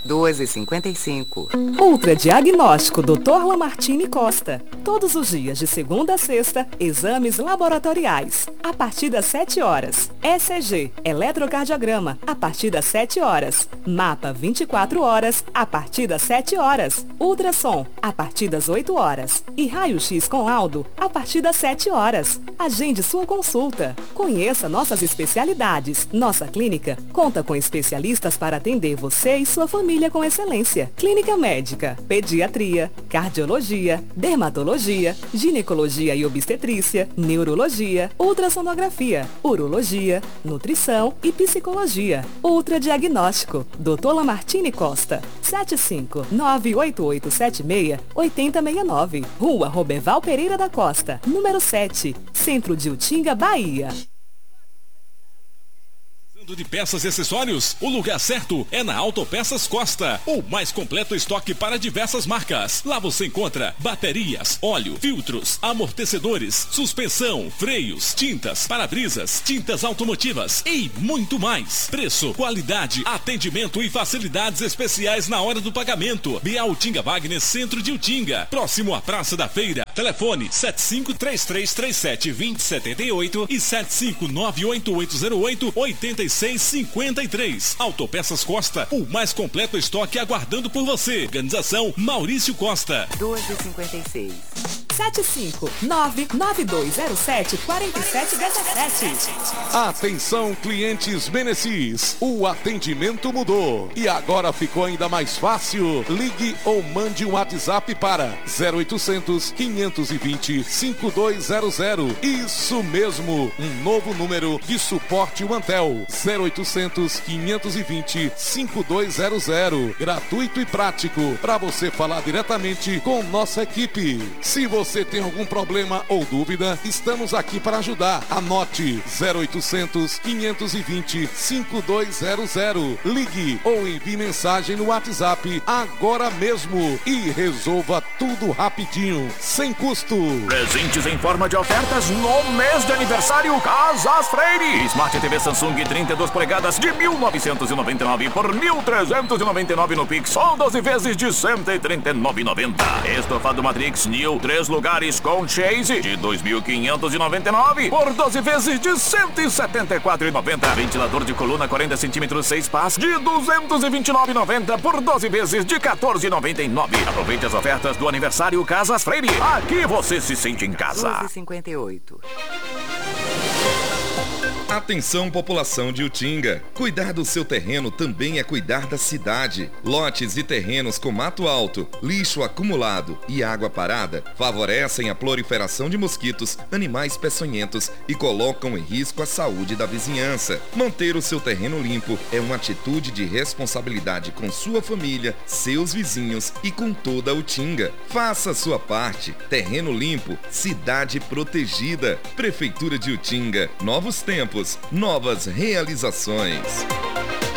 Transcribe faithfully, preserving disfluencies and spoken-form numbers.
doze e cinquenta e cinco. Ultra Diagnóstico doutor Lamartine Costa. Todos os dias, de segunda a sexta, exames laboratoriais. A partir das sete horas. E C G, eletrocardiograma, a partir das sete horas. Mapa vinte e quatro horas, a partir das sete horas. Ultrassom, a partir das oito horas. E raio-x com laudo, a partir das sete horas. Agende sua consulta. Conheça nossas especialidades. Nossa clínica conta com especialistas para atender você e sua família com excelência. Clínica médica, pediatria, cardiologia, dermatologia, ginecologia e obstetrícia, neurologia, ultrassonografia, urologia, nutrição e psicologia. Ultradiagnóstico, doutor Lamartine Costa, sete cinco nove oito oito sete seis oito zero seis nove, Rua Roberval Pereira da Costa, número sete, Centro de Utinga, Bahia. De peças e acessórios, o lugar certo é na Autopeças Costa, o mais completo estoque para diversas marcas. Lá você encontra baterias, óleo, filtros, amortecedores, suspensão, freios, tintas, para-brisas, tintas automotivas e muito mais. Preço, qualidade, atendimento e facilidades especiais na hora do pagamento. B A Utinga Wagner, Centro de Utinga, próximo à Praça da Feira. Telefone sete cinco três três três sete dois zero sete oito e sete cinco nove oito oito zero oito oito seis cinquenta e três. Autopeças Costa, o mais completo estoque aguardando por você. Organização Maurício Costa. doze e cinquenta e seis. sete cinco nove nove dois zero sete quatro sete um sete. Atenção, clientes Menecis, o atendimento mudou e agora ficou ainda mais fácil. Ligue ou mande um WhatsApp para zero oitocentos, quinhentos e vinte, cinquenta e dois zero zero. Isso mesmo, um novo número de suporte Antel. zero oitocentos, quinhentos e vinte, cinquenta e dois zero zero. Gratuito e prático para você falar diretamente com nossa equipe. Se você tem algum problema ou dúvida, estamos aqui para ajudar. Anote zero oitocentos, quinhentos e vinte, cinquenta e dois zero zero. Ligue ou envie mensagem no WhatsApp agora mesmo e resolva tudo rapidinho, sem custo. Presentes em forma de ofertas no mês de aniversário Casas Freire. Smart T V Samsung trinta e duas polegadas de mil novecentos e noventa e nove por mil trezentos e noventa e nove no Pix, ou doze vezes de cento e trinta e nove reais e noventa centavos. Estofado Matrix New, três lugares com chase de dois mil quinhentos e noventa e nove por doze vezes de cento e setenta e quatro reais e noventa centavos. Ventilador de coluna quarenta centímetros seis pás de duzentos e vinte e nove reais e noventa centavos por doze vezes de quatorze reais e noventa e nove centavos. Aproveite as ofertas do aniversário Casas Freire. Aqui você se sente em casa. doze e cinquenta e oito. Atenção, população de Utinga. Cuidar do seu terreno também é cuidar da cidade. Lotes e terrenos com mato alto, lixo acumulado e água parada favorecem a proliferação de mosquitos, animais peçonhentos e colocam em risco a saúde da vizinhança. Manter o seu terreno limpo é uma atitude de responsabilidade com sua família, seus vizinhos e com toda a Utinga. Faça a sua parte. Terreno limpo, cidade protegida. Prefeitura de Utinga. Novos tempos, novas realizações.